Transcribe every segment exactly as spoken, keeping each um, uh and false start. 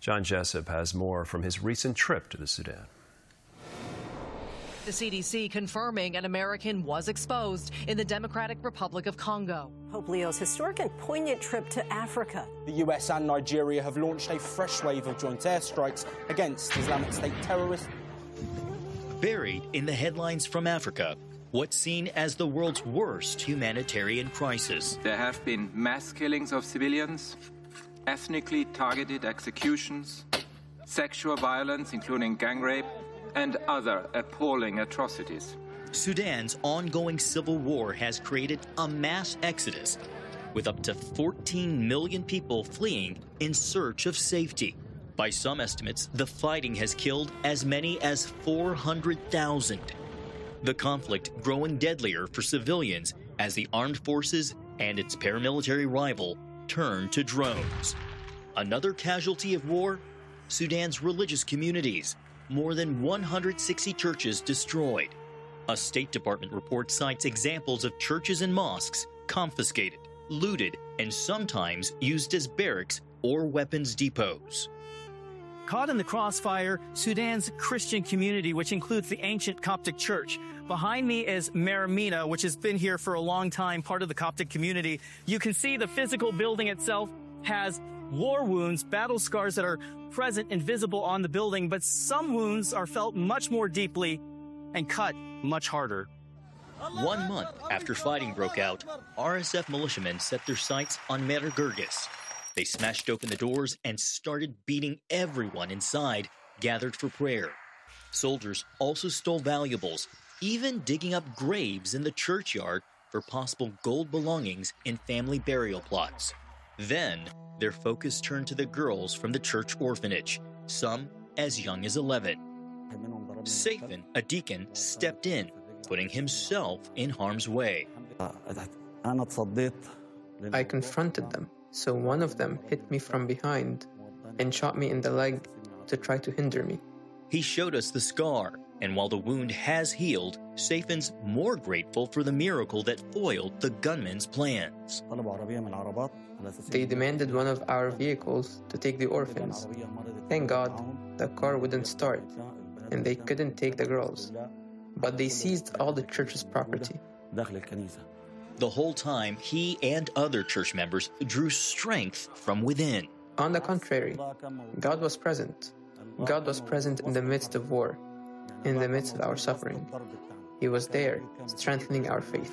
John Jessup has more from his recent trip to the Sudan. The C D C confirming an American was exposed in the Democratic Republic of Congo. Pope Leo's historic and poignant trip to Africa. The U S and Nigeria have launched a fresh wave of joint airstrikes against Islamic State terrorists. Buried in the headlines from Africa, what's seen as the world's worst humanitarian crisis. There have been mass killings of civilians, ethnically targeted executions, sexual violence, including gang rape, and other appalling atrocities. Sudan's ongoing civil war has created a mass exodus, with up to fourteen million people fleeing in search of safety. By some estimates, the fighting has killed as many as four hundred thousand. The conflict growing deadlier for civilians as the armed forces and its paramilitary rival turn to drones. Another casualty of war? Sudan's religious communities. More than one hundred sixty churches destroyed. A State Department report cites examples of churches and mosques confiscated, looted, and sometimes used as barracks or weapons depots. Caught in the crossfire, Sudan's Christian community, which includes the ancient Coptic church. Behind me is Maramina, which has been here for a long time, part of the Coptic community. You can see the physical building itself has war wounds, battle scars that are present and visible on the building, but some wounds are felt much more deeply and cut much harder. One month after fighting broke out, R S F militiamen set their sights on Mer Girgis. They smashed open the doors and started beating everyone inside, gathered for prayer. Soldiers also stole valuables, even digging up graves in the churchyard for possible gold belongings in family burial plots. Then, their focus turned to the girls from the church orphanage, some as young as eleven. Safin, a deacon, stepped in, putting himself in harm's way. I confronted them, so one of them hit me from behind and shot me in the leg to try to hinder me. He showed us the scar, and while the wound has healed, Safin's more grateful for the miracle that foiled the gunman's plans. They demanded one of our vehicles to take the orphans. Thank God, the car wouldn't start, and they couldn't take the girls. But they seized all the church's property. The whole time, he and other church members drew strength from within. On the contrary, God was present. God was present in the midst of war, in the midst of our suffering. He was there, strengthening our faith.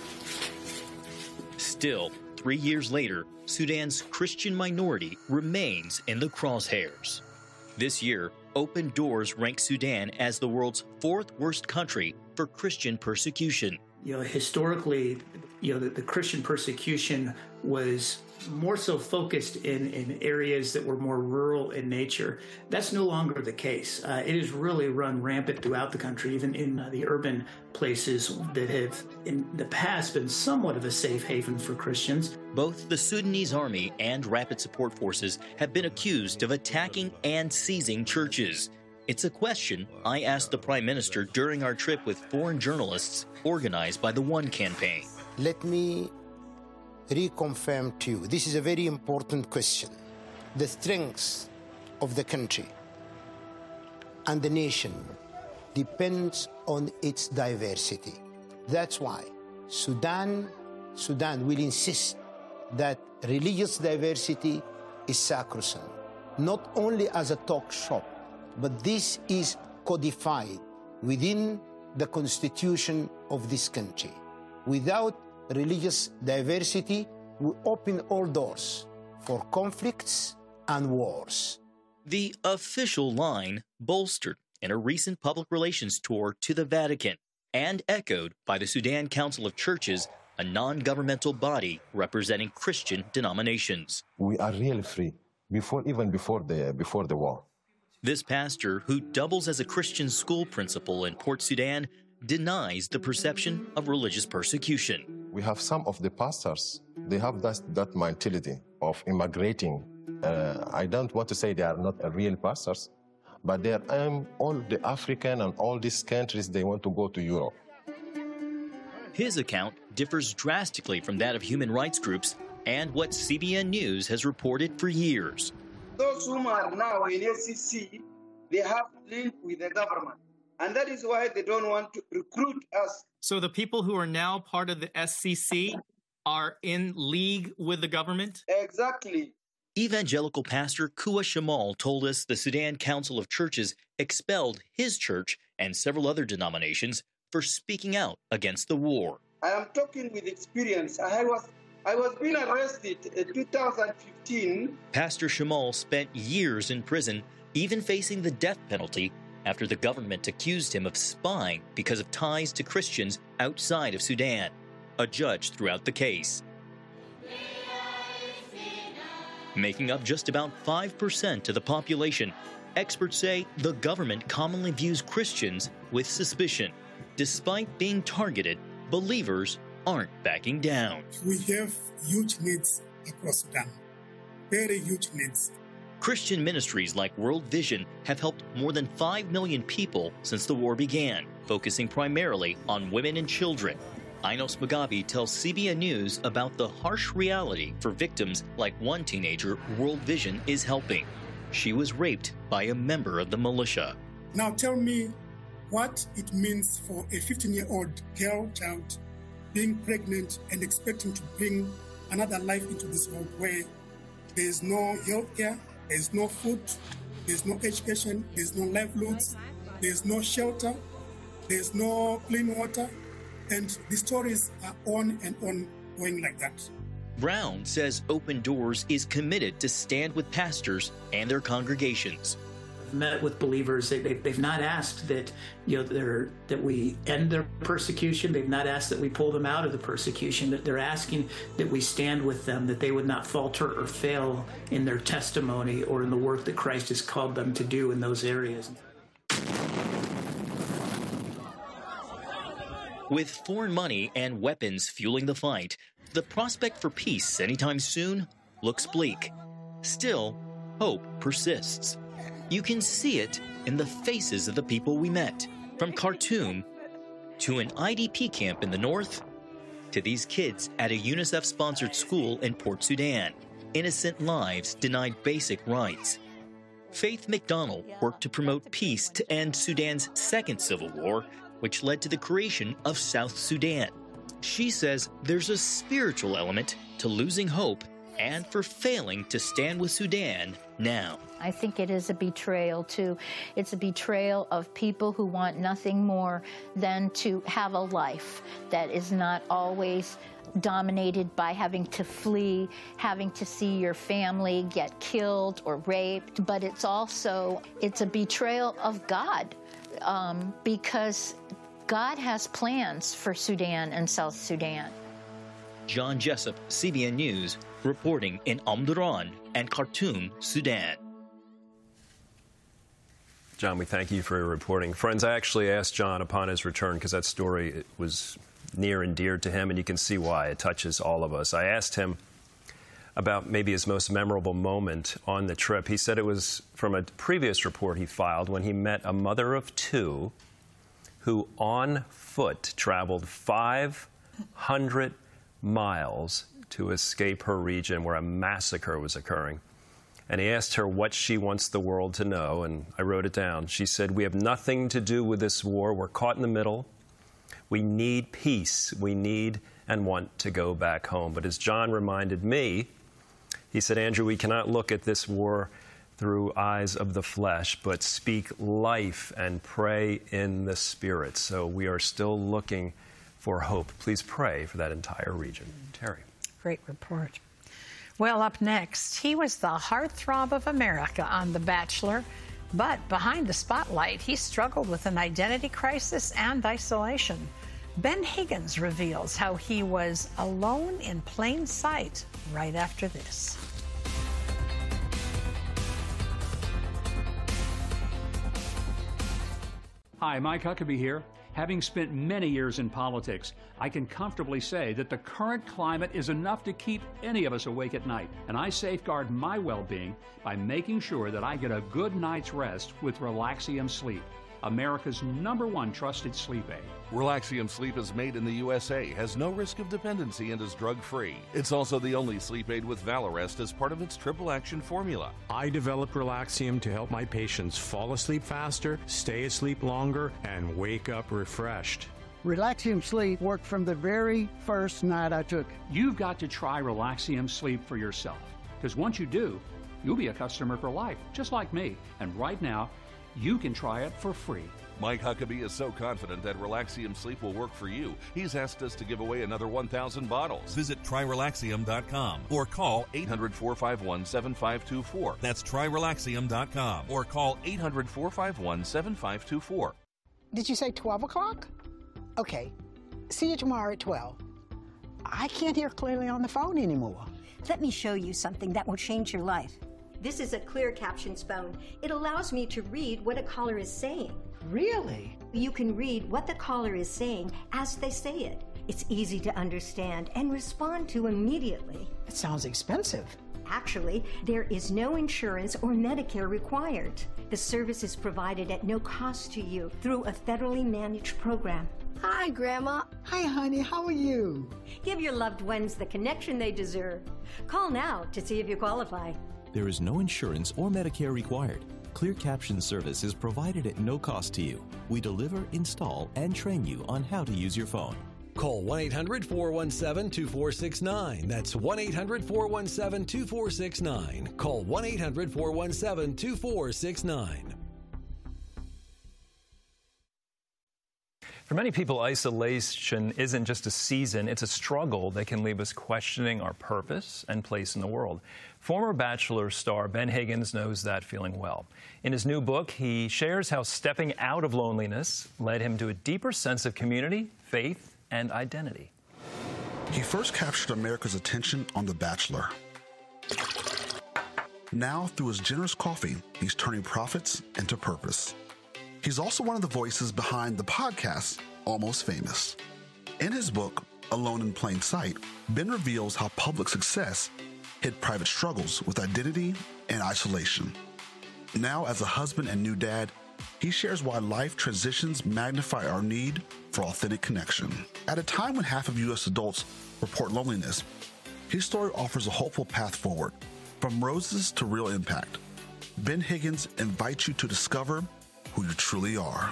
Still, three years later, Sudan's Christian minority remains in the crosshairs. This year, Open Doors ranks Sudan as the world's fourth worst country for Christian persecution. You know, historically, you know, the, the Christian persecution was more so focused in, in areas that were more rural in nature. That's no longer the case. Uh, it has really run rampant throughout the country, even in uh, the urban places that have in the past been somewhat of a safe haven for Christians. Both the Sudanese army and Rapid Support Forces have been accused of attacking and seizing churches. It's a question I asked the Prime Minister during our trip with foreign journalists organized by the One Campaign. Let me reconfirm to you, this is a very important question. The strength of the country and the nation depends on its diversity. That's why Sudan, Sudan will insist that religious diversity is sacrosanct, not only as a talk shop, but this is codified within the constitution of this country. Without religious diversity, we open all doors for conflicts and wars. The official line bolstered in a recent public relations tour to the Vatican and echoed by the Sudan Council of Churches, a non-governmental body representing Christian denominations. We are really free, before even before the, before the war. This pastor, who doubles as a Christian school principal in Port Sudan, denies the perception of religious persecution. We have some of the pastors, they have that, that mentality of immigrating. Uh, I don't want to say they are not real pastors, but they are um, all the African and all these countries, they want to go to Europe. His account differs drastically from that of human rights groups and what C B N News has reported for years. those whom are now in S C C, they have link with the government. And that is why they don't want to recruit us. So the people who are now part of the S C C are in league with the government? Exactly. Evangelical pastor Kua Shamal told us the Sudan Council of Churches expelled his church and several other denominations for speaking out against the war. I am talking with experience. I was I was being arrested in two thousand fifteen. Pastor Shamal spent years in prison, even facing the death penalty, after the government accused him of spying because of ties to Christians outside of Sudan. A judge threw out the case. Making up just about five percent of the population, experts say the government commonly views Christians with suspicion. Despite being targeted, believers aren't backing down. We have huge needs across Sudan, very huge needs. Christian ministries like World Vision have helped more than five million people since the war began, focusing primarily on women and children. Inos Mugabe tells C B N News about the harsh reality for victims like one teenager World Vision is helping. She was raped by a member of the militia. Now tell me what it means for a fifteen-year-old girl child being pregnant and expecting to bring another life into this world where there is no health care, there is no food, there is no education, there is no livelihoods, there is no shelter, there is no clean water. And the stories are on and on going like that. Brown says Open Doors is committed to stand with pastors and their congregations. I've met with believers. They, they, they've not asked that you know they're, that we end their persecution. They've not asked that we pull them out of the persecution. That they're asking that we stand with them, that they would not falter or fail in their testimony or in the work that Christ has called them to do in those areas. With foreign money and weapons fueling the fight, the prospect for peace anytime soon looks bleak. Still, hope persists. You can see it in the faces of the people we met, from Khartoum to an I D P camp in the north to these kids at a UNICEF-sponsored school in Port Sudan. Innocent lives denied basic rights. Faith McDonald worked to promote peace to end Sudan's second civil war, which led to the creation of South Sudan. She says there's a spiritual element to losing hope and for failing to stand with Sudan now. I think it is a betrayal, too. It's a betrayal of people who want nothing more than to have a life that is not always dominated by having to flee, having to see your family get killed or raped, but it's also, it's a betrayal of God. Um, because God has plans for Sudan and South Sudan. John Jessup, C B N News, reporting in Omdurman and Khartoum, Sudan. John, we thank you for your reporting. Friends, I actually asked John upon his return, because that story it was near and dear to him, and you can see why. It touches all of us. I asked him about maybe his most memorable moment on the trip. He said it was from a previous report he filed when he met a mother of two who on foot traveled five hundred miles to escape her region where a massacre was occurring. And he asked her what she wants the world to know, and I wrote it down. She said, "We have nothing to do with this war. We're caught in the middle. We need peace. We need and want to go back home." But as John reminded me, he said, "Andrew, we cannot look at this war through eyes of the flesh, but speak life and pray in the Spirit." So we are still looking for hope. Please pray for that entire region. Terry. Great report. Well, up next, he was the heartthrob of America on The Bachelor, but behind the spotlight, he struggled with an identity crisis and isolation. Ben Higgins reveals how he was alone in plain sight right after this. Hi, Mike Huckabee here. Having spent many years in politics, I can comfortably say that the current climate is enough to keep any of us awake at night, and I safeguard my well-being by making sure that I get a good night's rest with Relaxium Sleep. America's number one trusted sleep aid. Relaxium Sleep is made in the U S A, has no risk of dependency, and is drug-free. It's also the only sleep aid with Valarest as part of its triple action formula. I developed Relaxium to help my patients fall asleep faster, stay asleep longer, and wake up refreshed. Relaxium Sleep worked from the very first night I took it. You've got to try Relaxium Sleep for yourself, because once you do, you'll be a customer for life, just like me. And right now, you can try it for free. Mike Huckabee is so confident that Relaxium Sleep will work for you, he's asked us to give away another one thousand bottles. Visit try relaxium dot com or call eight hundred, four five one, seven five two four. That's try relaxium dot com or call eight hundred, four five one, seven five two four. Did you say twelve o'clock? Okay. See you tomorrow at twelve. I can't hear clearly on the phone anymore. Let me show you something that will change your life. This is a clear captions phone. It allows me to read what a caller is saying. Really? You can read what the caller is saying as they say it. It's easy to understand and respond to immediately. It sounds expensive. Actually, there is no insurance or Medicare required. The service is provided at no cost to you through a federally managed program. Hi, Grandma. Hi, honey. How are you? Give your loved ones the connection they deserve. Call now to see if you qualify. There is no insurance or Medicare required. Clear Caption service is provided at no cost to you. We deliver, install, and train you on how to use your phone. Call one eight hundred, four one seven, two four six nine. That's one eight hundred, four one seven, two four six nine. Call one eight hundred, four one seven, two four six nine. For many people, isolation isn't just a season, it's a struggle that can leave us questioning our purpose and place in the world. Former Bachelor star Ben Higgins knows that feeling well. In his new book, he shares how stepping out of loneliness led him to a deeper sense of community, faith, and identity. He first captured America's attention on The Bachelor. Now, through his generous coffee, he's turning profits into purpose. He's also one of the voices behind the podcast, Almost Famous. In his book, Alone in Plain Sight, Ben reveals how public success hid private struggles with identity and isolation. Now, as a husband and new dad, he shares why life transitions magnify our need for authentic connection. At a time when half of U S adults report loneliness, his story offers a hopeful path forward, from roses to real impact. Ben Higgins invites you to discover who you truly are.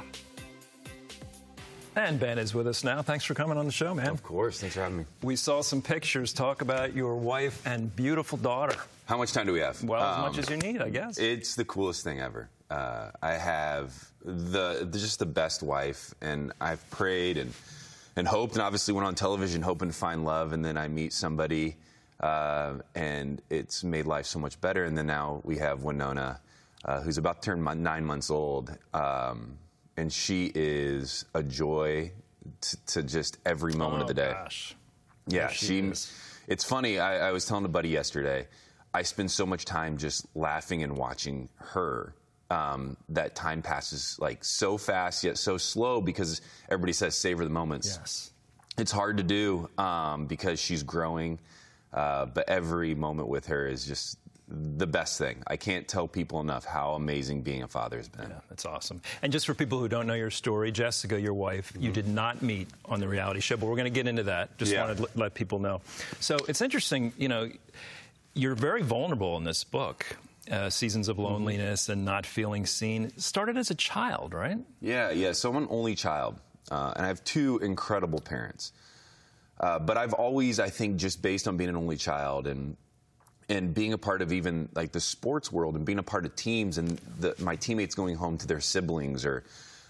And Ben is with us now. Thanks for coming on the show, man. Of course. Thanks for having me. We saw some pictures. Talk about your wife and beautiful daughter. How much time do we have? Well, as um, much as you need, I guess. It's the coolest thing ever. Uh, I have the just the best wife, and I've prayed and and hoped, and obviously went on television hoping to find love, and then I meet somebody, uh, and it's made life so much better. And then now we have Winona, uh, who's about to turn nine months old. Um, And she is a joy to, to just every moment oh, of the day. Gosh. Yeah, she, she. is. It's funny. I, I was telling a buddy yesterday. I spend so much time just laughing and watching her. Um, that time passes like so fast yet so slow because everybody says savor the moments. Yes. It's hard to do um, because she's growing, uh, but every moment with her is just the best thing. I can't tell people enough how amazing being a father has been. Yeah, that's awesome. And just for people who don't know your story, Jessica, your wife, mm-hmm. you did not meet on the reality show, but we're going to get into that. Just yeah. wanted to let people know. So it's interesting, you know, you're very vulnerable in this book. Uh, seasons of loneliness mm-hmm. and not feeling seen. It started as a child, right? Yeah, yeah. So I'm an only child, uh, and I have two incredible parents. Uh, but I've always, I think, just based on being an only child and and being a part of even like the sports world and being a part of teams and the, my teammates going home to their siblings or,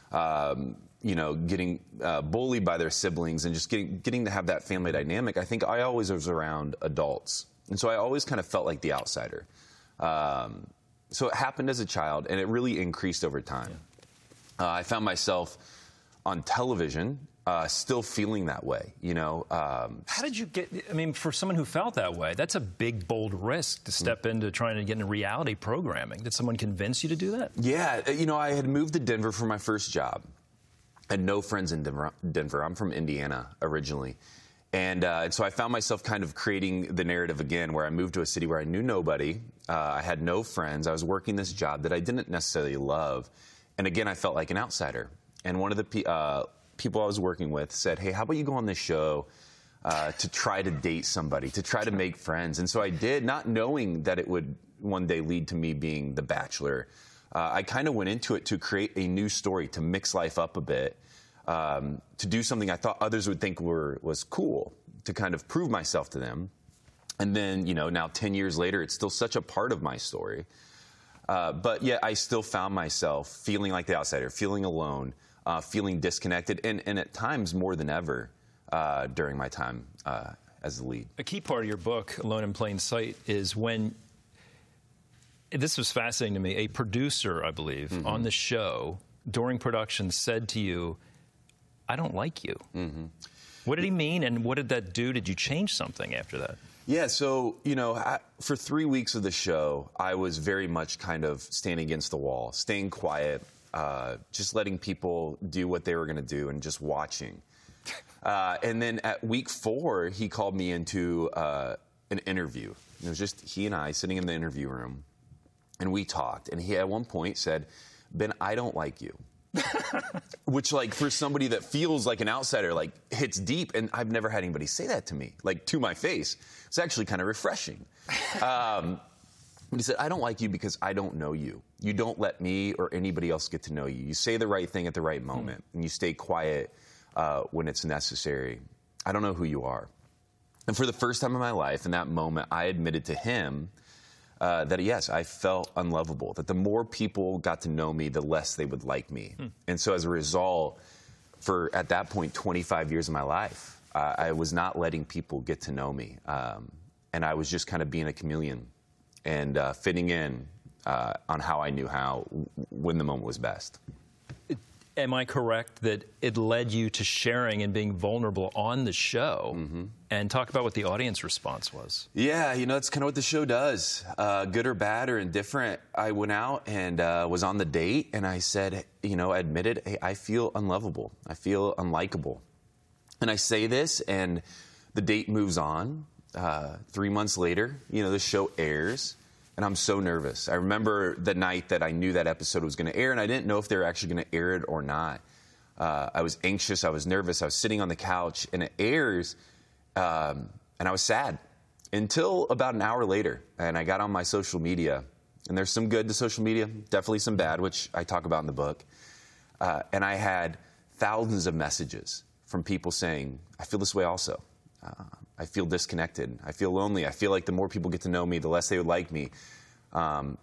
um, you know, getting uh, bullied by their siblings and just getting, getting to have that family dynamic, I think I always was around adults. And so I always kind of felt like the outsider. Um, so it happened as a child, and it really increased over time. Uh, I found myself on television Uh, still feeling that way, you know. Um, How did you get, I mean, for someone who felt that way, that's a big, bold risk to step mm-hmm. into trying to get into reality programming. Did someone convince you to do that? Yeah, you know, I had moved to Denver for my first job. I had no friends in Denver. Denver. I'm from Indiana originally. And, uh, and so I found myself kind of creating the narrative again, where I moved to a city where I knew nobody. Uh, I had no friends. I was working this job that I didn't necessarily love. and again, I felt like an outsider. And one of the pe- uh, people I was working with said, hey, how about you go on this show uh, to try to date somebody, to try to make friends? And so I did, not knowing that it would one day lead to me being The Bachelor. Uh, I kind of went into it to create a new story, to mix life up a bit, um, to do something I thought others would think were was cool, to kind of prove myself to them. And then, you know, now ten years later, it's still such a part of my story. Uh, but yet I still found myself feeling like the outsider, feeling alone, uh, feeling disconnected, and, and at times more than ever uh, during my time uh, as the lead. A key part of your book, Alone in Plain Sight, is when, this was fascinating to me, a producer, I believe, mm-hmm. on the show during production said to you, I don't like you. Mm-hmm. What did he mean, and what did that do? Did you change something after that? Yeah, so, you know, I, for three weeks of the show, I was very much kind of standing against the wall, staying quiet, uh, just letting people do what they were going to do and just watching. Uh, and then at week four, he called me into uh, an interview. It was just he and I sitting in the interview room, and we talked. And he at one point said, Ben, I don't like you. Which, like, for somebody that feels like an outsider, like, hits deep. And I've never had anybody say that to me, like, to my face. It's actually kind of refreshing. Um, but he said, I don't like you because I don't know you. You don't let me or anybody else get to know you. You say the right thing at the right moment, mm. and you stay quiet uh, when it's necessary. I don't know who you are. And for the first time in my life, in that moment, I admitted to him Uh, that, yes, I felt unlovable, that the more people got to know me, the less they would like me. Hmm. And so as a result, for, at that point, twenty-five years of my life, uh, I was not letting people get to know me. Um, and I was just kind of being a chameleon and uh, fitting in uh, on how I knew how, when the moment was best. Am I correct that it led you to sharing and being vulnerable on the show? Mm-hmm. And talk about what the audience response was. Yeah, you know, that's kind of what the show does. Uh, good or bad or indifferent, I went out and uh, was on the date, and I said, you know, I admitted, hey, I feel unlovable. I feel unlikable. And I say this, and the date moves on. Uh, three months later, you know, the show airs. And I'm so nervous. I remember the night that I knew that episode was going to air, and I didn't know if they were actually going to air it or not. Uh, I was anxious. I was nervous. I was sitting on the couch, and it airs, um, and I was sad until about an hour later. And I got on my social media, and there's some good to social media, definitely some bad, which I talk about in the book. Uh, and I had thousands of messages from people saying, I feel this way also. Uh, I feel disconnected. I feel lonely. I feel like the more people get to know me, the less they would like me. Um,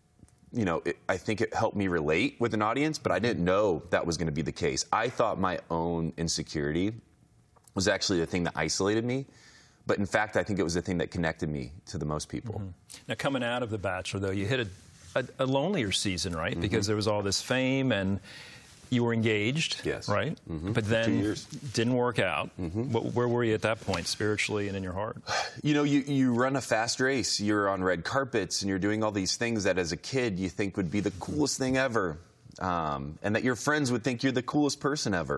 you know, it, I think it helped me relate with an audience, but I didn't know that was going to be the case. I thought my own insecurity was actually the thing that isolated me. But in fact, I think it was the thing that connected me to the most people. Mm-hmm. Now, coming out of The Bachelor, though, you hit a, a, a lonelier season, right? Mm-hmm. Because there was all this fame, and you were engaged, yes, right? Mm-hmm. But then didn't work out. Mm-hmm. Where were you at that point, spiritually and in your heart? You know, you, you run a fast race. You're on red carpets, and you're doing all these things that as a kid you think would be the coolest thing ever, um, and that your friends would think you're the coolest person ever.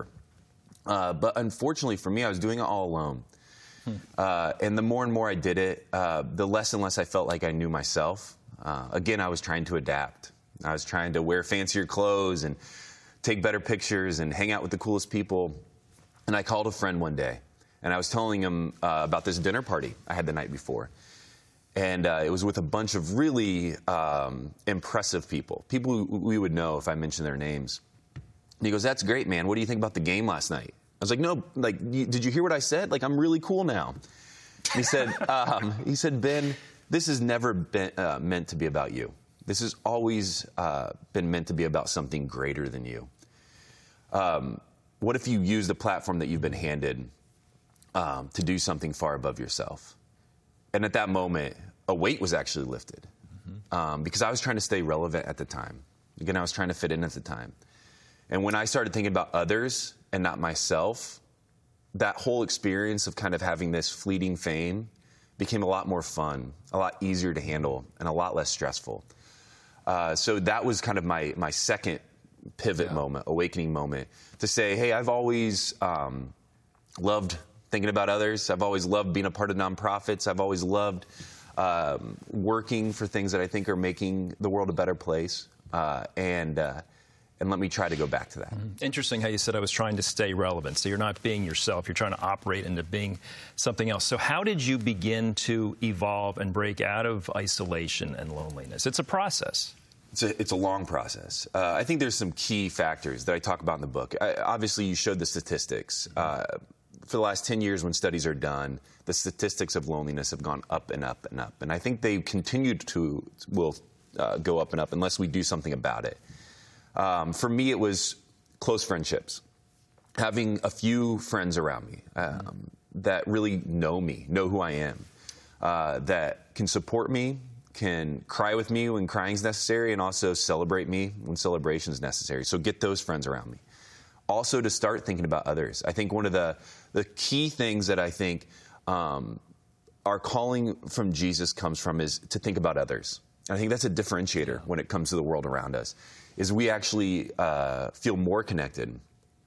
Uh, but unfortunately for me, I was doing it all alone. Hmm. Uh, and the more and more I did it, uh, the less and less I felt like I knew myself. Uh, again, I was trying to adapt. I was trying to wear fancier clothes and take better pictures and hang out with the coolest people. And I called a friend one day, and I was telling him uh, about this dinner party I had the night before. And uh, it was with a bunch of really um, impressive people, people who we would know if I mentioned their names. And he goes, that's great, man. What do you think about the game last night? I was like, no, like, you, did you hear what I said? Like, I'm really cool now. And he said, um, he said, Ben, this has never been uh, meant to be about you. This has always uh, been meant to be about something greater than you. Um, what if you use the platform that you've been handed um, to do something far above yourself? And at that moment, a weight was actually lifted, mm-hmm. um, because I was trying to stay relevant at the time. Again, I was trying to fit in at the time. And when I started thinking about others and not myself, that whole experience of kind of having this fleeting fame became a lot more fun, a lot easier to handle, and a lot less stressful. Uh, so that was kind of my, my second pivot yeah. moment, awakening moment, to say, hey, I've always um, loved thinking about others. I've always loved being a part of nonprofits. I've always loved um, working for things that I think are making the world a better place. Uh, and uh, and let me try to go back to that. Mm-hmm. Interesting how you said I was trying to stay relevant. So you're not being yourself. You're trying to operate into being something else. So how did you begin to evolve and break out of isolation and loneliness? It's a process. It's a, it's a long process. Uh, I think there's some key factors that I talk about in the book. I, obviously, you showed the statistics. Uh, for the last ten years, when studies are done, the statistics of loneliness have gone up and up and up. And I think they continue to will uh, go up and up unless we do something about it. Um, for me, it was close friendships, having a few friends around me um, that really know me, know who I am, uh, that can support me, can cry with me when crying is necessary, and also celebrate me when celebration is necessary. So get those friends around me. Also to start thinking about others. I think one of the, the key things that I think um, our calling from Jesus comes from is to think about others. And I think that's a differentiator when it comes to the world around us, is we actually uh, feel more connected.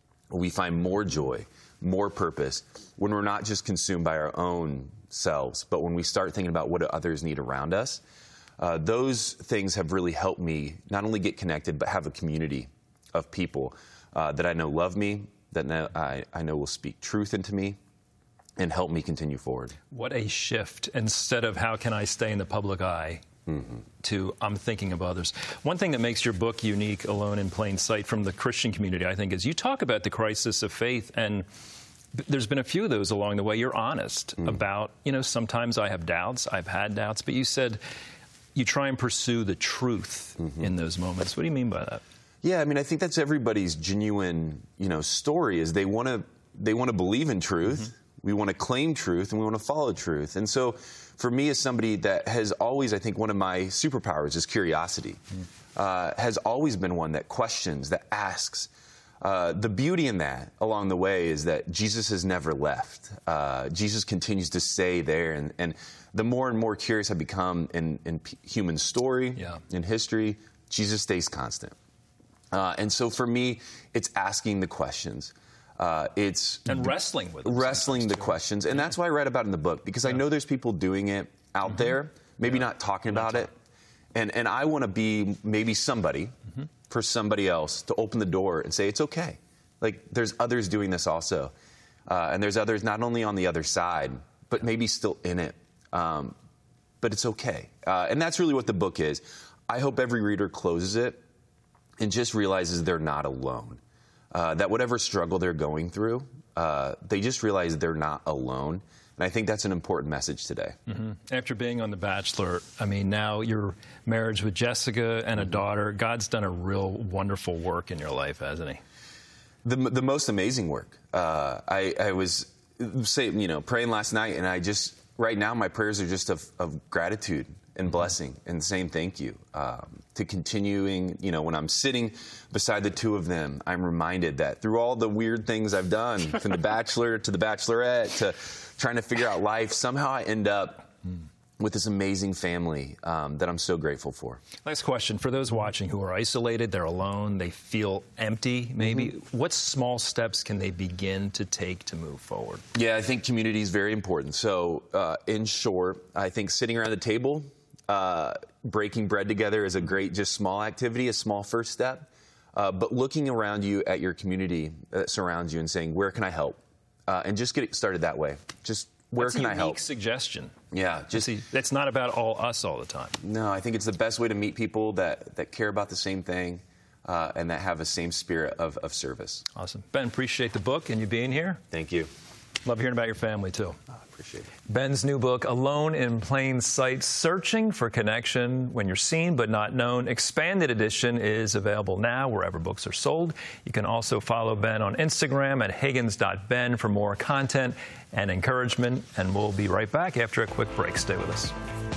We find more joy, more purpose when we're not just consumed by our own selves, but when we start thinking about what others need around us. Uh, those things have really helped me not only get connected, but have a community of people uh, that I know love me, that know, I, I know will speak truth into me, and help me continue forward. What a shift. Instead of how can I stay in the public eye, mm-hmm. to I'm thinking of others. One thing that makes your book unique, Alone in Plain Sight, from the Christian community, I think, is you talk about the crisis of faith, and there's been a few of those along the way. You're honest mm. about, you know, sometimes I have doubts, I've had doubts, but you said you try and pursue the truth mm-hmm. in those moments. What do you mean by that? Yeah, I mean, I think that's everybody's genuine, you know, story, is they want to they want to believe in truth. Mm-hmm. We want to claim truth, and we want to follow truth. And so for me, as somebody that has always, I think one of my superpowers is curiosity, mm. uh, has always been one that questions, that asks. Uh, the beauty in that along the way is that Jesus has never left. Uh, Jesus continues to stay there. And, and the more and more curious I become in, in p- human story, yeah. in history, Jesus stays constant. Uh, and so for me, it's asking the questions. Uh, it's and wrestling with them wrestling the too. questions. And that's why I write about it in the book, because yeah. I know there's people doing it out mm-hmm. there, maybe yeah. not talking about it. And, and I want to be maybe somebody mm-hmm. for somebody else to open the door and say, it's okay. Like, there's others doing this also. Uh, and there's others not only on the other side, but maybe still in it. Um, but it's okay. Uh, and that's really what the book is. I hope every reader closes it and just realizes they're not alone. Uh, that whatever struggle they're going through, uh, they just realize they're not alone. And I think that's an important message today. Mm-hmm. After being on The Bachelor, I mean, now your marriage with Jessica and a mm-hmm. daughter, God's done a real wonderful work in your life, hasn't he? The, the most amazing work. Uh, I, I was, say, you know, praying last night, and I just, right now, my prayers are just of, of gratitude and blessing and saying thank you. Um, to continuing, you know, when I'm sitting beside the two of them, I'm reminded that through all the weird things I've done, from The Bachelor to The Bachelorette to trying to figure out life, somehow I end up with this amazing family um, that I'm so grateful for. Last question. For those watching who are isolated, they're alone, they feel empty, maybe, mm-hmm. what small steps can they begin to take to move forward? Yeah, I think community is very important. So, uh, in short, I think sitting around the table, uh, breaking bread together is a great, just small activity, a small first step. Uh, but looking around you at your community that surrounds you and saying, where can I help? Uh, and just get started that way. Just where That's can a I help? Unique suggestion. Yeah, just see, it's not about all us all the time. No, I think it's the best way to meet people that that care about the same thing uh, and that have the same spirit of, of service. Awesome, Ben. Appreciate the book and you being here. Thank you. Love hearing about your family too. Oh, appreciate it. Ben's new book, Alone in Plain Sight, Searching for Connection When You're Seen But Not Known. Expanded edition is available now wherever books are sold. You can also follow Ben on Instagram at Higgins dot Ben for more content and encouragement. And we'll be right back after a quick break. Stay with us.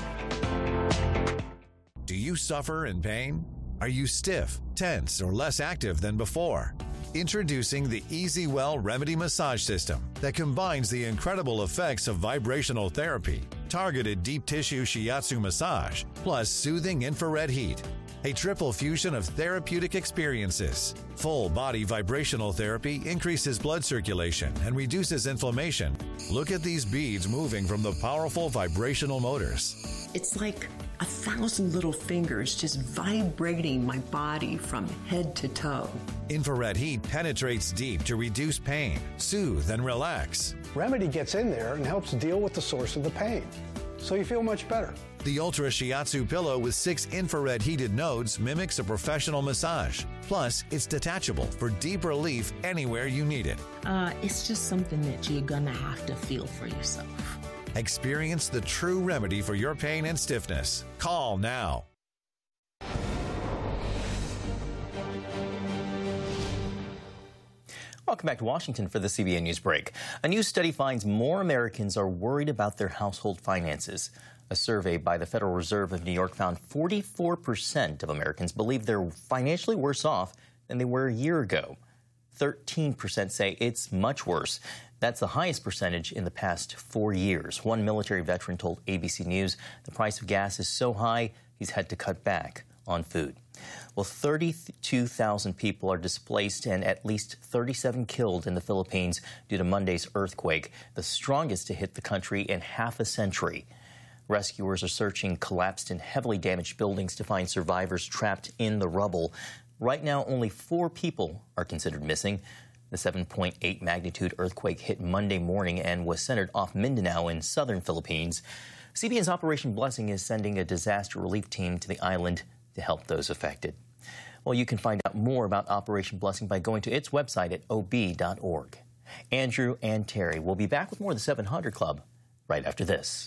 Do you suffer in pain? Are you stiff, tense, or less active than before? Introducing the EasyWell Remedy Massage System that combines the incredible effects of vibrational therapy, targeted deep tissue shiatsu massage, plus soothing infrared heat. A triple fusion of therapeutic experiences. Full body vibrational therapy increases blood circulation and reduces inflammation. Look at these beads moving from the powerful vibrational motors. It's like a thousand little fingers just vibrating my body from head to toe. Infrared heat penetrates deep to reduce pain, soothe, and relax. Remedy gets in there and helps deal with the source of the pain, so you feel much better. The Ultra Shiatsu pillow with six infrared heated nodes mimics a professional massage. Plus, it's detachable for deep relief anywhere you need it. Uh, it's just something that you're gonna have to feel for yourself. Experience the true remedy for your pain and stiffness. Call now. Welcome back to Washington for the C B N News Break. A new study finds more Americans are worried about their household finances. A survey by the Federal Reserve of New York found forty-four percent of Americans believe they're financially worse off than they were a year ago. thirteen percent say it's much worse. That's the highest percentage in the past four years. One military veteran told A B C News the price of gas is so high, he's had to cut back on food. Well, thirty-two thousand people are displaced and at least thirty-seven killed in the Philippines due to Monday's earthquake, the strongest to hit the country in half a century. Rescuers are searching collapsed and heavily damaged buildings to find survivors trapped in the rubble. Right now, only four people are considered missing. The seven point eight magnitude earthquake hit Monday morning and was centered off Mindanao in southern Philippines. C B N's Operation Blessing is sending a disaster relief team to the island to help those affected. Well, you can find out more about Operation Blessing by going to its website at O B dot org. Andrew and Terry will be back with more of the seven hundred Club right after this.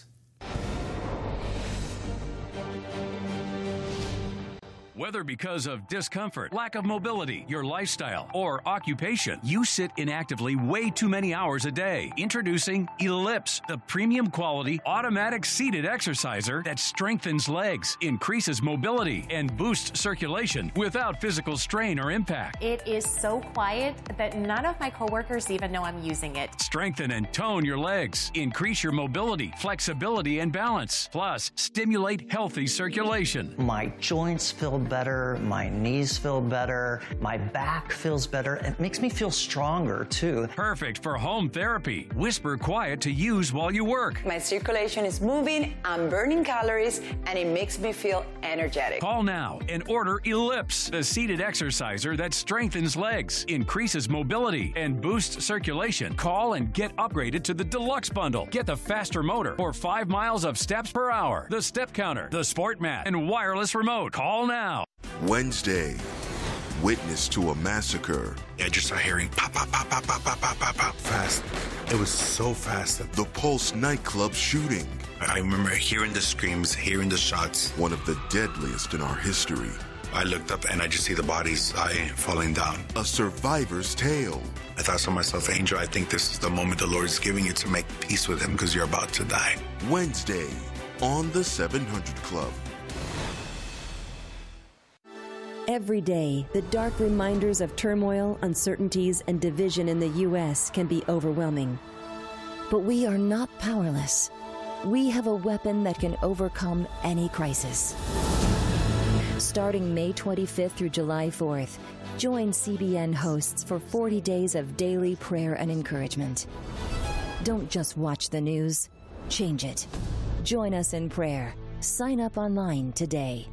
Whether because of discomfort, lack of mobility, your lifestyle, or occupation, you sit inactively way too many hours a day. Introducing Ellipse, the premium quality automatic seated exerciser that strengthens legs, increases mobility, and boosts circulation without physical strain or impact. It is so quiet that none of my coworkers even know I'm using it. Strengthen and tone your legs, increase your mobility, flexibility, and balance. Plus, stimulate healthy circulation. My joints feel better, my knees feel better, my back feels better. It makes me feel stronger, too. Perfect for home therapy. Whisper quiet to use while you work. My circulation is moving, I'm burning calories, and it makes me feel energetic. Call now and order Ellipse, the seated exerciser that strengthens legs, increases mobility, and boosts circulation. Call and get upgraded to the Deluxe Bundle. Get the faster motor or five miles of steps per hour, the step counter, the sport mat, and wireless remote. Call now. Wednesday, witness to a massacre. I just started hearing pop, pop, pop, pop, pop, pop, pop, pop, pop. Fast. It was so fast. The Pulse nightclub shooting. I remember hearing the screams, hearing the shots. One of the deadliest in our history. I looked up and I just see the bodies uh, falling down. A survivor's tale. I thought to myself, Angel, I think this is the moment the Lord is giving you to make peace with him because you're about to die. Wednesday on the seven hundred Club. Every day, the dark reminders of turmoil, uncertainties, and division in the U S can be overwhelming. But we are not powerless. We have a weapon that can overcome any crisis. Starting May twenty-fifth through July fourth, join C B N hosts for forty days of daily prayer and encouragement. Don't just watch the news, change it. Join us in prayer. Sign up online today.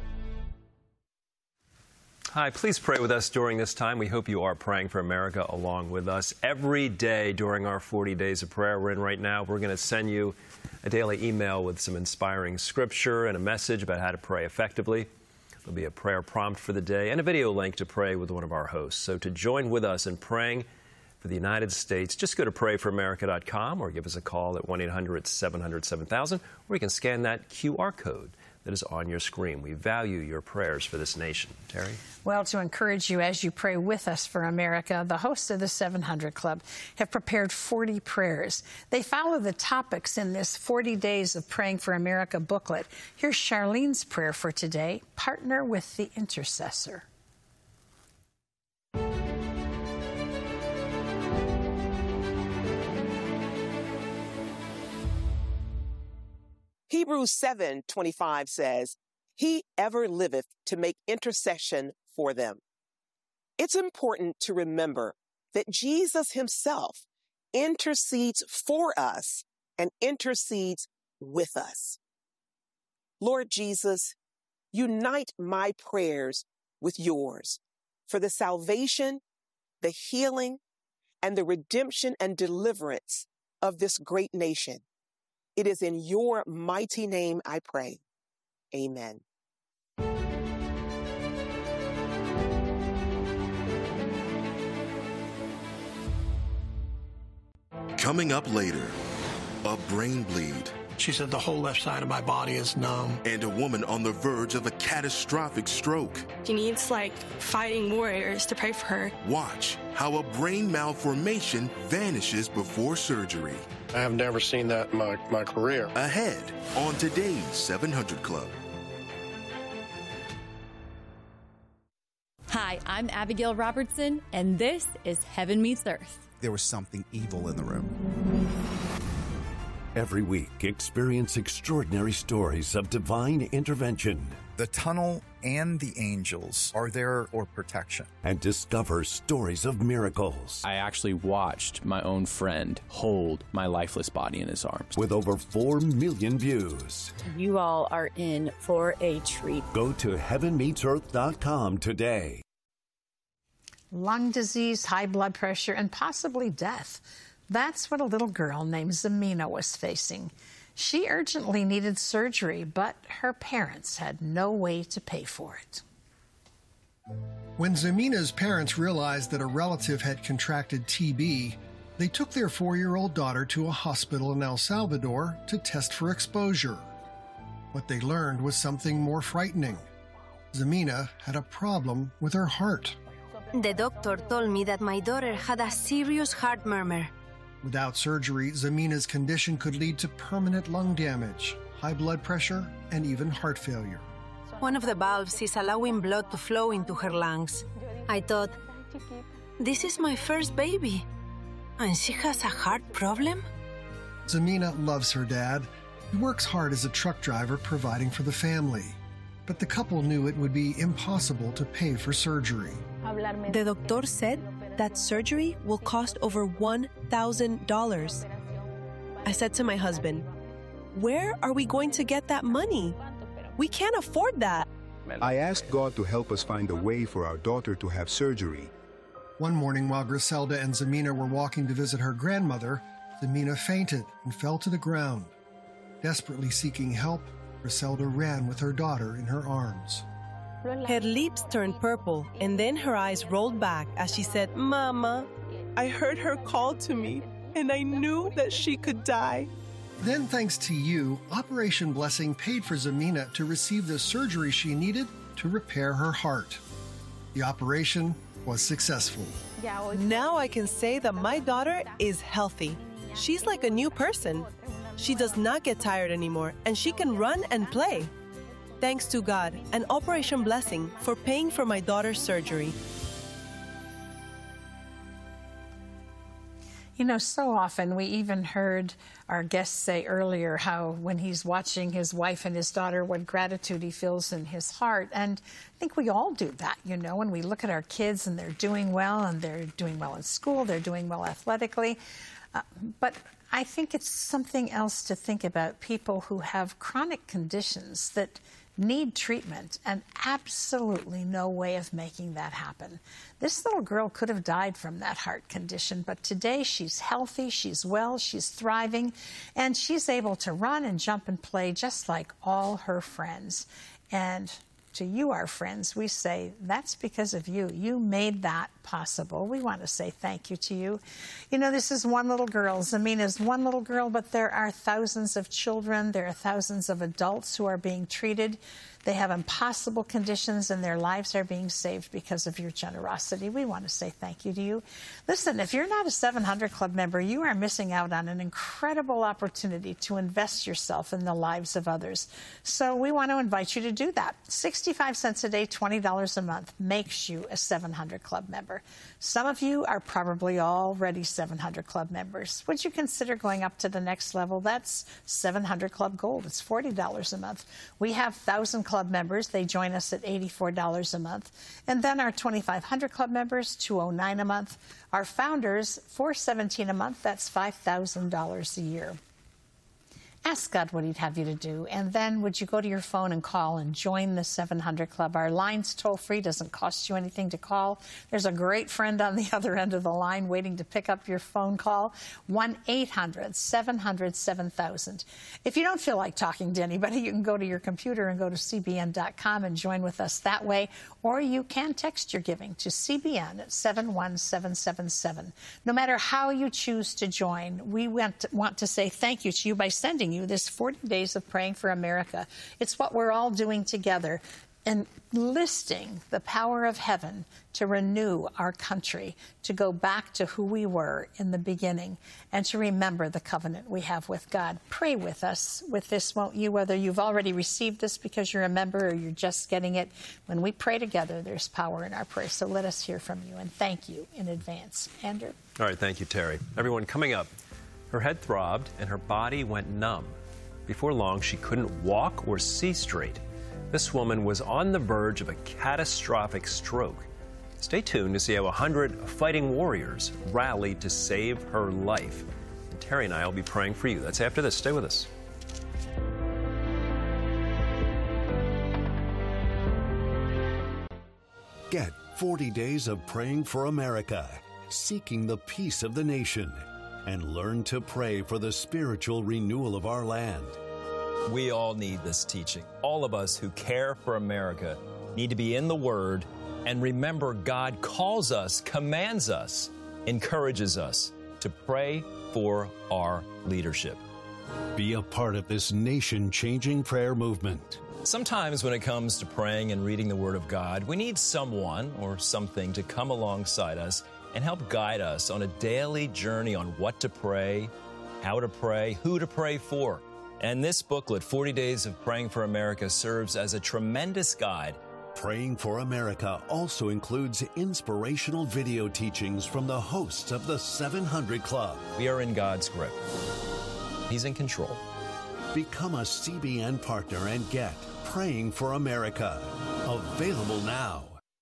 Hi, please pray with us during this time. We hope you are praying for America along with us. Every day during our forty days of prayer we're in right now, we're going to send you a daily email with some inspiring scripture and a message about how to pray effectively. There'll be a prayer prompt for the day and a video link to pray with one of our hosts. So to join with us in praying for the United States, just go to pray for america dot com or give us a call at one eight hundred seven hundred seven thousand, or you can scan that Q R code that is on your screen. We value your prayers for this nation. Terry? Well, to encourage you as you pray with us for America, the hosts of the seven hundred Club have prepared forty prayers. They follow the topics in this forty days of Praying for America booklet. Here's Charlene's prayer for today. Partner with the intercessor. Hebrews seven twenty-five says, "He ever liveth to make intercession for them." It's important to remember that Jesus himself intercedes for us and intercedes with us. Lord Jesus, unite my prayers with yours for the salvation, the healing, and the redemption and deliverance of this great nation. It is in your mighty name I pray. Amen. Coming up later, a brain bleed. She said the whole left side of my body is numb. And a woman on the verge of a catastrophic stroke. She needs, like, fighting warriors to pray for her. Watch how a brain malformation vanishes before surgery. I have never seen that in my, my career. Ahead on today's seven hundred Club. Hi, I'm Abigail Robertson, and this is Heaven Meets Earth. There was something evil in the room. Every week, experience extraordinary stories of divine intervention. The tunnel and the angels are there for protection. And discover stories of miracles. I actually watched my own friend hold my lifeless body in his arms. With over four million views. You all are in for a treat. Go to heaven meets earth dot com today. Lung disease, high blood pressure, and possibly death. That's what a little girl named Zemina was facing. She urgently needed surgery, but her parents had no way to pay for it. When Zemina's parents realized that a relative had contracted T B, they took their four-year-old daughter to a hospital in El Salvador to test for exposure. What they learned was something more frightening. Zemina had a problem with her heart. The doctor told me that my daughter had a serious heart murmur. Without surgery, Zemina's condition could lead to permanent lung damage, high blood pressure, and even heart failure. One of the valves is allowing blood to flow into her lungs. I thought, this is my first baby, and she has a heart problem? Zemina loves her dad. He works hard as a truck driver providing for the family. But the couple knew it would be impossible to pay for surgery. The doctor said that surgery will cost over one thousand dollars. I said to my husband, where are we going to get that money? We can't afford that. I asked God to help us find a way for our daughter to have surgery. One morning while Griselda and Zemina were walking to visit her grandmother, Zemina fainted and fell to the ground. Desperately seeking help, Griselda ran with her daughter in her arms. Her lips turned purple, and then her eyes rolled back as she said, Mama, I heard her call to me, and I knew that she could die. Then, thanks to you, Operation Blessing paid for Zemina to receive the surgery she needed to repair her heart. The operation was successful. Now I can say that my daughter is healthy. She's like a new person. She does not get tired anymore, and she can run and play. Thanks to God and Operation Blessing for paying for my daughter's surgery. You know, so often we even heard our guest say earlier how when he's watching his wife and his daughter, what gratitude he feels in his heart. And I think we all do that, you know, when we look at our kids and they're doing well and they're doing well in school, they're doing well athletically. Uh, but I think it's something else to think about people who have chronic conditions that need treatment and absolutely no way of making that happen. This little girl could have died from that heart condition, but today she's healthy, she's well, she's thriving, and she's able to run and jump and play just like all her friends. And to you, our friends, we say, that's because of you. You made that possible. We want to say thank you to you. You know, this is one little girl. Zemina's one little girl, but there are thousands of children. There are thousands of adults who are being treated. They have impossible conditions, and their lives are being saved because of your generosity. We want to say thank you to you. Listen, if you're not a seven hundred Club member, you are missing out on an incredible opportunity to invest yourself in the lives of others. So we want to invite you to do that. sixty-five cents a day, twenty dollars a month makes you a seven hundred Club member. Some of you are probably already seven hundred Club members. Would you consider going up to the next level? That's seven hundred Club Gold. It's forty dollars a month. We have one thousand Club members. They join us at eighty-four dollars a month. And then our twenty-five hundred Club members, two hundred nine dollars a month. Our founders, four hundred seventeen dollars a month. That's five thousand dollars a year. Ask God what he'd have you to do. And then would you go to your phone and call and join the seven hundred Club? Our line's toll-free, doesn't cost you anything to call. There's a great friend on the other end of the line waiting to pick up your phone call. one eight hundred seven hundred seven thousand. If you don't feel like talking to anybody, you can go to your computer and go to C B N dot com and join with us that way. Or you can text your giving to C B N at seven one seven seven seven. No matter how you choose to join, we want to, want to say thank you to you by sending you this forty days of Praying for America. It's what we're all doing together, enlisting the power of heaven to renew our country, to go back to who we were in the beginning, and to remember the covenant we have with God. Pray with us with this, won't you? Whether you've already received this because you're a member or you're just getting it, when we pray together, there's power in our prayer. So let us hear from you, and thank you in advance. Andrew? All right, thank you, Terry. Everyone, coming up, her head throbbed and her body went numb. Before long, she couldn't walk or see straight. This woman was on the verge of a catastrophic stroke. Stay tuned to see how one hundred fighting warriors rallied to save her life. And Terry and I will be praying for you. That's after this. Stay with us. Get forty days of Praying for America, seeking the peace of the nation, and learn to pray for the spiritual renewal of our land. We all need this teaching. All of us who care for America need to be in the Word and remember God calls us, commands us, encourages us to pray for our leadership. Be a part of this nation-changing prayer movement. Sometimes when it comes to praying and reading the Word of God, we need someone or something to come alongside us and help guide us on a daily journey on what to pray, how to pray, who to pray for. And this booklet, forty days of Praying for America, serves as a tremendous guide. Praying for America also includes inspirational video teachings from the hosts of the seven hundred Club. We are in God's grip. He's in control. Become a C B N partner and get Praying for America. Available now.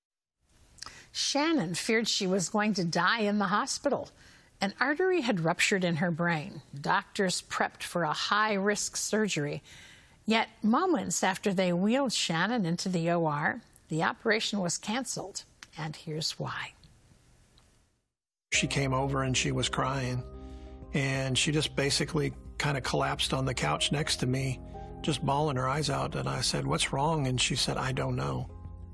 Shannon feared she was going to die in the hospital. An artery had ruptured in her brain. Doctors prepped for a high-risk surgery. Yet moments after they wheeled Shannon into the O R, the operation was canceled. And here's why. She came over and she was crying. And she just basically kind of collapsed on the couch next to me, just bawling her eyes out. And I said, "What's wrong?" And she said, "I don't know."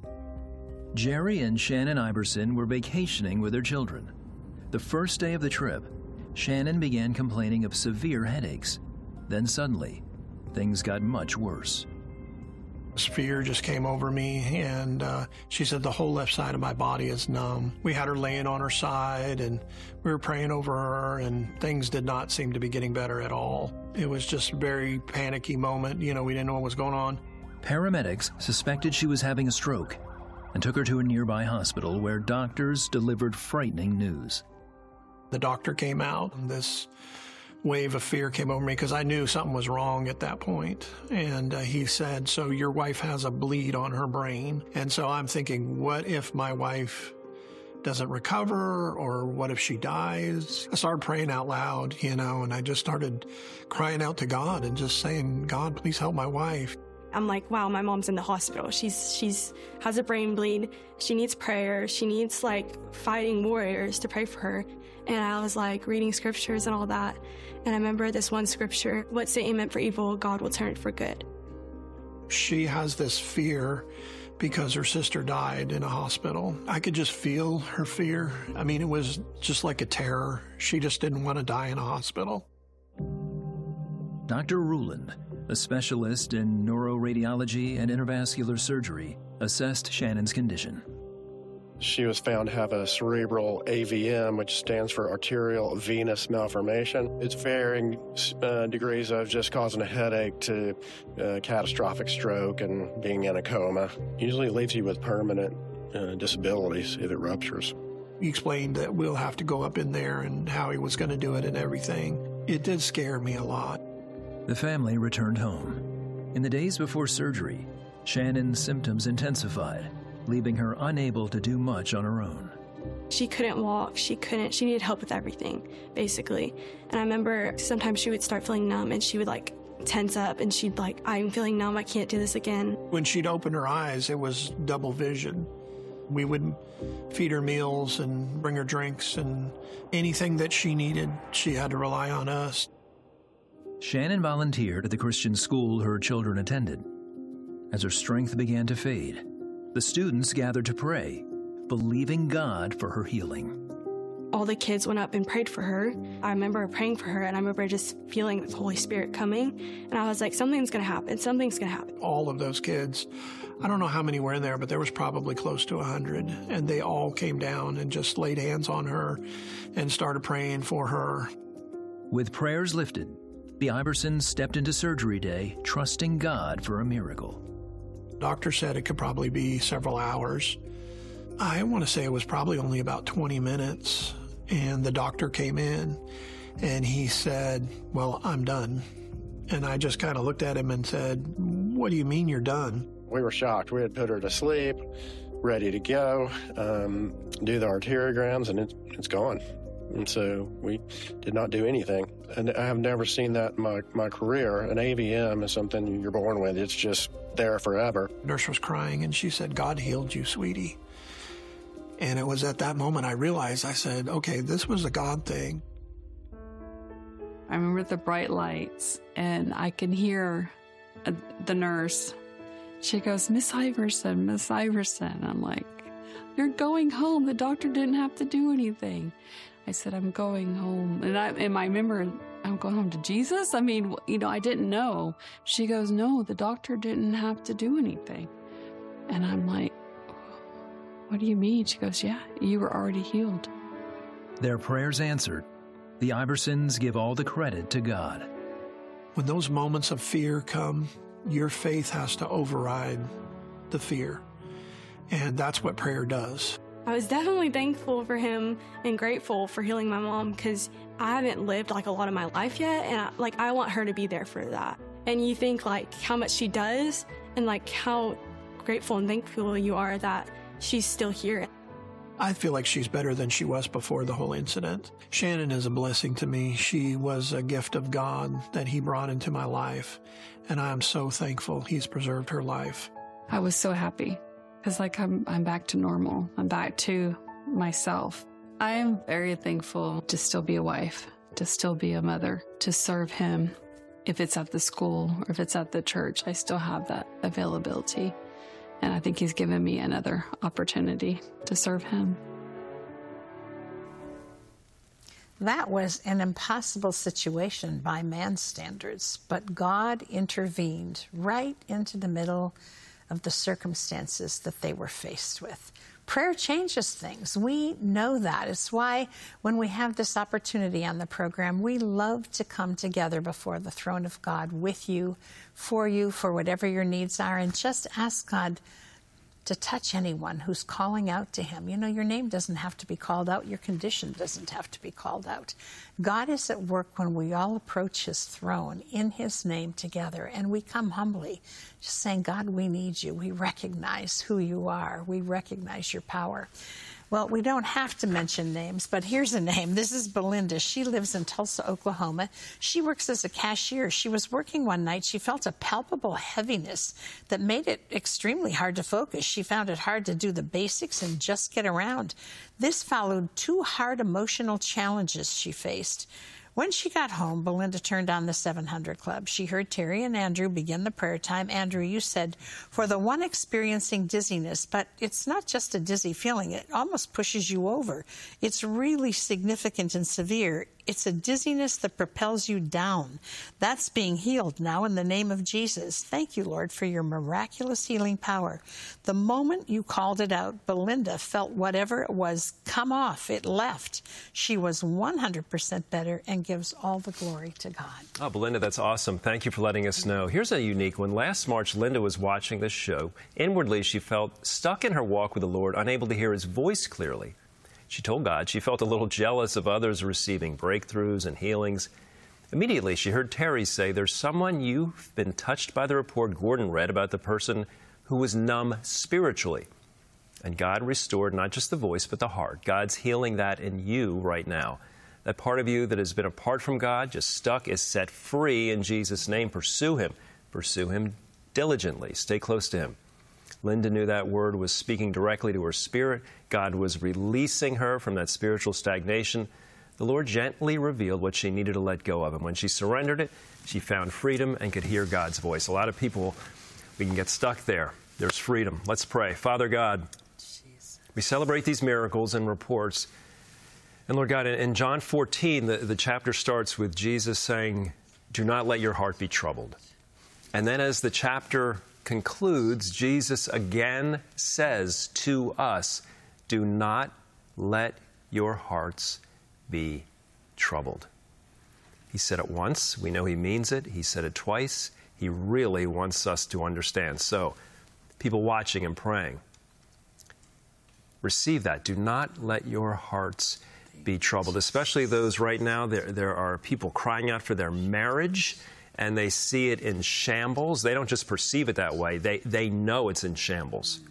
Jerry and Shannon Iverson were vacationing with their children. The first day of the trip, Shannon began complaining of severe headaches. Then suddenly, things got much worse. This fear just came over me, and uh, she said the whole left side of my body is numb. We had her laying on her side, and we were praying over her, and things did not seem to be getting better at all. It was just a very panicky moment. You know, we didn't know what was going on. Paramedics suspected she was having a stroke and took her to a nearby hospital where doctors delivered frightening news. The doctor came out, and this wave of fear came over me because I knew something was wrong at that point. And uh, he said, "So your wife has a bleed on her brain." And so I'm thinking, what if my wife doesn't recover, or what if she dies? I started praying out loud, you know, and I just started crying out to God and just saying, "God, please help my wife." I'm like, wow, my mom's in the hospital. She's she's has a brain bleed. She needs prayer. She needs like fighting warriors to pray for her. And I was like reading scriptures and all that. And I remember this one scripture, what Satan meant for evil, God will turn it for good. She has this fear because her sister died in a hospital. I could just feel her fear. I mean, it was just like a terror. She just didn't want to die in a hospital. Doctor Ruland, a specialist in neuroradiology and intravascular surgery, assessed Shannon's condition. She was found to have a cerebral A V M, which stands for arterial venous malformation. It's varying uh, degrees of just causing a headache to uh, catastrophic stroke and being in a coma. Usually it leaves you with permanent uh, disabilities if it ruptures. He explained that we'll have to go up in there and how he was going to do it and everything. It did scare me a lot. The family returned home. In the days before surgery, Shannon's symptoms intensified, leaving her unable to do much on her own. She couldn't walk. She couldn't. She needed help with everything, basically. And I remember sometimes she would start feeling numb, and she would like tense up, and she'd like, I'm feeling numb, I can't do this again. When she'd open her eyes, it was double vision. We would feed her meals and bring her drinks, and anything that she needed, she had to rely on us. Shannon volunteered at the Christian school her children attended. As her strength began to fade, the students gathered to pray, believing God for her healing. All the kids went up and prayed for her. I remember praying for her, and I remember just feeling the Holy Spirit coming. And I was like, something's going to happen. Something's going to happen. All of those kids, I don't know how many were in there, but there was probably close to a hundred. And they all came down and just laid hands on her and started praying for her. With prayers lifted, the Iversons stepped into surgery day, trusting God for a miracle. Doctor said it could probably be several hours. I want to say it was probably only about twenty minutes. And the doctor came in and he said, well, I'm done. And I just kind of looked at him and said, what do you mean you're done? We were shocked. We had put her to sleep, ready to go, um, do the arteriograms, and it, it's gone. And so we did not do anything. And I have never seen that in my, my career. An A V M is something you're born with. It's just there forever. The nurse was crying, and she said, God healed you, sweetie. And it was at that moment I realized, I said, okay, this was a God thing. I remember the bright lights, and I can hear uh, the nurse. She goes, Miss Iverson, Miss Iverson. I'm like, you're going home. The doctor didn't have to do anything. I said, I'm going home. And I, and I remember, I'm going home to Jesus? I mean, you know, I didn't know. She goes, no, the doctor didn't have to do anything. And I'm like, what do you mean? She goes, yeah, you were already healed. Their prayers answered, the Iversons give all the credit to God. When those moments of fear come, your faith has to override the fear. And that's what prayer does. I was definitely thankful for him and grateful for healing my mom, because I haven't lived like a lot of my life yet, and I, like I want her to be there for that. And you think like how much she does, and like how grateful and thankful you are that she's still here. I feel like she's better than she was before the whole incident. Shannon is a blessing to me. She was a gift of God that he brought into my life, and I am so thankful he's preserved her life. I was so happy, because like I'm, I'm back to normal. I'm back to myself. I am very thankful to still be a wife, to still be a mother, to serve him. If it's at the school or if it's at the church, I still have that availability. And I think he's given me another opportunity to serve him. That was an impossible situation by man's standards, but God intervened right into the middle of the circumstances that they were faced with. Prayer changes things. We know that. It's why when we have this opportunity on the program, we love to come together before the throne of God with you, for you, for whatever your needs are, and just ask God to touch anyone who's calling out to him. You know, your name doesn't have to be called out. Your condition doesn't have to be called out. God is at work when we all approach his throne in his name together, and we come humbly, just saying, God, we need you. We recognize who you are. We recognize your power. Well, we don't have to mention names, but here's a name. This is Belinda. She lives in Tulsa, Oklahoma. She works as a cashier. She was working one night. She felt a palpable heaviness that made it extremely hard to focus. She found it hard to do the basics and just get around. This followed two hard emotional challenges she faced. When she got home, Belinda turned on the seven hundred Club. She heard Terry and Andrew begin the prayer time. Andrew, you said, for the one experiencing dizziness, but it's not just a dizzy feeling. It almost pushes you over. It's really significant and severe. It's a dizziness that propels you down. That's being healed now in the name of Jesus. Thank you, Lord, for your miraculous healing power. The moment you called it out, Belinda felt whatever it was come off. It left. She was one hundred percent better and gives all the glory to God. Oh, Belinda, that's awesome. Thank you for letting us know. Here's a unique one. Last March, Linda was watching this show. Inwardly, she felt stuck in her walk with the Lord, unable to hear his voice clearly. She told God she felt a little jealous of others receiving breakthroughs and healings. Immediately, she heard Terry say, there's someone you've been touched by the report Gordon read about the person who was numb spiritually. And God restored not just the voice, but the heart. God's healing that in you right now. That part of you that has been apart from God, just stuck, is set free in Jesus' name. Pursue Him. Pursue Him diligently. Stay close to Him. Linda knew that word was speaking directly to her spirit. God was releasing her from that spiritual stagnation. The Lord gently revealed what she needed to let go of. And when she surrendered it, she found freedom and could hear God's voice. A lot of people, we can get stuck there. There's freedom. Let's pray. Father God, we celebrate these miracles and reports. And Lord God, in John fourteen, the, the chapter starts with Jesus saying, do not let your heart be troubled. And then as the chapter concludes, Jesus again says to us, do not let your hearts be troubled. He said it once. We know He means it. He said it twice. He really wants us to understand. So, people watching and praying, receive that. Do not let your hearts be troubled, especially those right now. There, there are people crying out for their marriage, and they see it in shambles. They don't just perceive it that way. They, they know it's in shambles.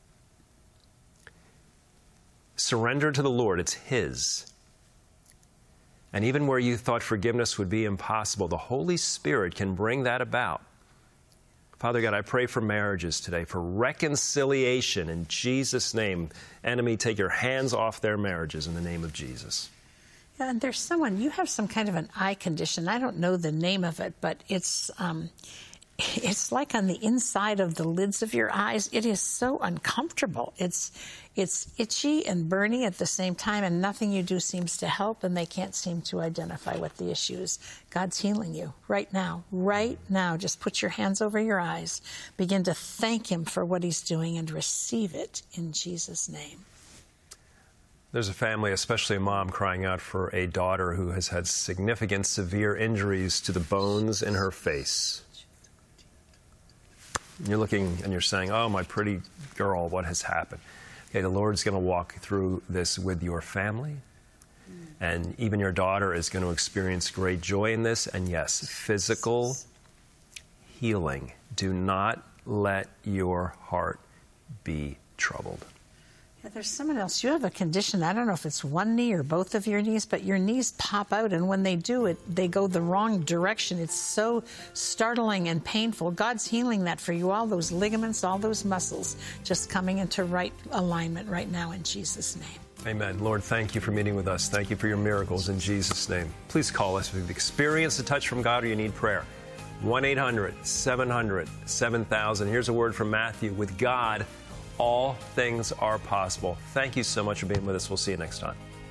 Surrender to the Lord. It's His. And even where you thought forgiveness would be impossible, the Holy Spirit can bring that about. Father God, I pray for marriages today, for reconciliation in Jesus' name. Enemy, take your hands off their marriages in the name of Jesus. Yeah, and there's someone, you have some kind of an eye condition. I don't know the name of it, but it's um, it's like on the inside of the lids of your eyes. It is so uncomfortable. It's it's itchy and burning at the same time, and nothing you do seems to help, and they can't seem to identify what the issue is. God's healing you right now, right now. Just put your hands over your eyes. Begin to thank Him for what He's doing and receive it in Jesus' name. There's a family, especially a mom, crying out for a daughter who has had significant, severe injuries to the bones in her face. You're looking and you're saying, oh, my pretty girl, what has happened? Okay, the Lord's going to walk through this with your family. And even your daughter is going to experience great joy in this. And yes, physical healing. Do not let your heart be troubled. Yeah, there's someone else. You have a condition. I don't know if it's one knee or both of your knees, but your knees pop out, and when they do it, they go the wrong direction. It's so startling and painful. God's healing that for you. All those ligaments, all those muscles just coming into right alignment right now in Jesus' name. Amen. Lord, thank you for meeting with us. Thank you for your miracles in Jesus' name. Please call us if you've experienced a touch from God or you need prayer. one eight hundred seven hundred seven thousand. Here's a word from Matthew. With God, all things are possible. Thank you so much for being with us. We'll see you next time.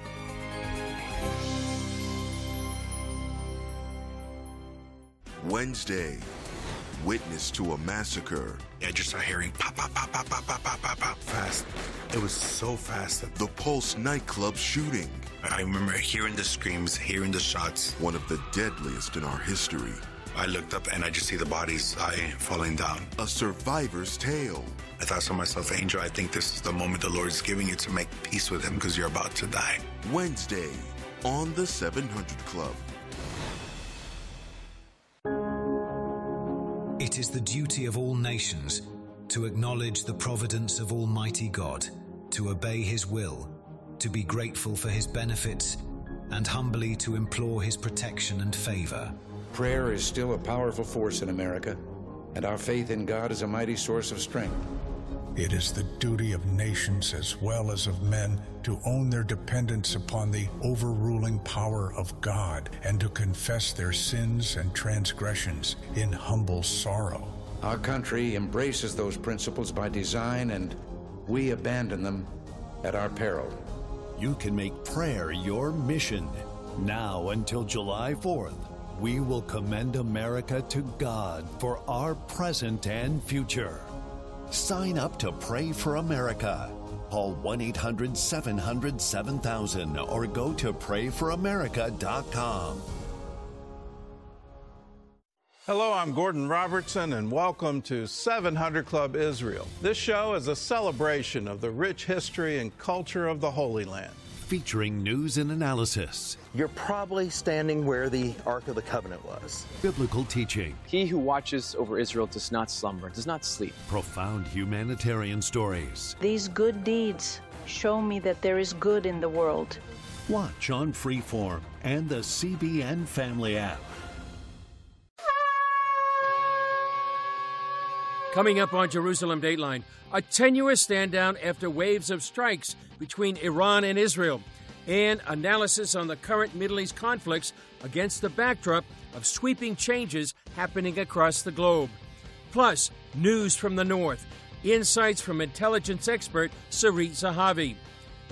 Wednesday, witness to a massacre. I just started hearing pop, pop, pop, pop, pop, pop, pop, pop, pop. Fast. It was so fast. The Pulse nightclub shooting. I remember hearing the screams, hearing the shots. One of the deadliest in our history. I looked up and I just see the bodies I, falling down. A survivor's tale. I thought to myself, Angel, I think this is the moment the Lord is giving you to make peace with Him because you're about to die. Wednesday on the seven hundred Club. It is the duty of all nations to acknowledge the providence of Almighty God, to obey His will, to be grateful for His benefits, and humbly to implore His protection and favor. Prayer is still a powerful force in America, and our faith in God is a mighty source of strength. It is the duty of nations as well as of men to own their dependence upon the overruling power of God and to confess their sins and transgressions in humble sorrow. Our country embraces those principles by design, and we abandon them at our peril. You can make prayer your mission. Now until July fourth, we will commend America to God for our present and future. Sign up to Pray for America. Call one eight hundred seven hundred seven thousand or go to pray for america dot com. Hello, I'm Gordon Robertson, and welcome to seven hundred Club Israel. This show is a celebration of the rich history and culture of the Holy Land. Featuring news and analysis. You're probably standing where the Ark of the Covenant was. Biblical teaching. He who watches over Israel does not slumber, does not sleep. Profound humanitarian stories. These good deeds show me that there is good in the world. Watch on Freeform and the C B N Family app. Coming up on Jerusalem Dateline, a tenuous stand down after waves of strikes between Iran and Israel, and analysis on the current Middle East conflicts against the backdrop of sweeping changes happening across the globe. Plus, news from the North, insights from intelligence expert Sarit Zahavi.